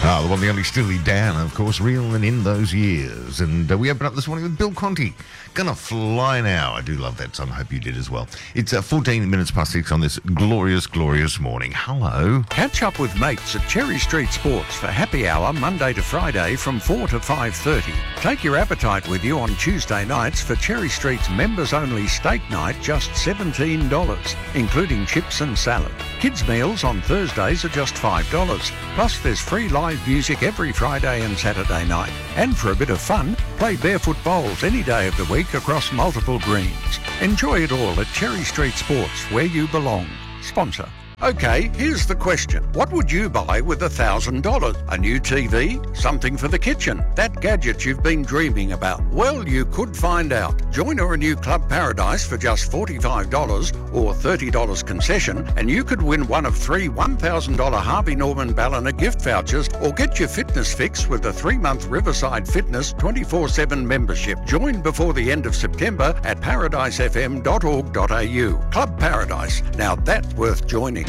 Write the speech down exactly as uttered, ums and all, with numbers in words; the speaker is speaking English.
Ah, the one, the only Steely Dan, of course, Real and In Those Years. And uh, we open up this morning with Bill Conti. Gonna Fly Now. I do love that song. I hope you did as well. It's uh, fourteen minutes past six on this glorious, glorious morning. Hello. Catch up with mates at Cherry Street Sports for happy hour Monday to Friday from four to five thirty. Take your appetite with you on Tuesday nights for Cherry Street's members-only steak night, just seventeen dollars, including chips and salad. Kids' meals on Thursdays are just five dollars. Plus, there's free live music every Friday and Saturday night. And for a bit of fun, play barefoot bowls any day of the week across multiple greens. Enjoy it all at Cherry Street Sports, where you belong. Sponsor. Okay, here's the question. What would you buy with one thousand dollars? A new T V? Something for the kitchen? That gadget you've been dreaming about? Well, you could find out. Join or renew Club Paradise for just forty-five dollars or thirty dollars concession, and you could win one of three one thousand dollars Harvey Norman Ballina gift vouchers, or get your fitness fix with a three-month Riverside Fitness twenty-four seven membership. Join before the end of September at paradise f m dot org dot a u. Club Paradise. Now that's worth joining.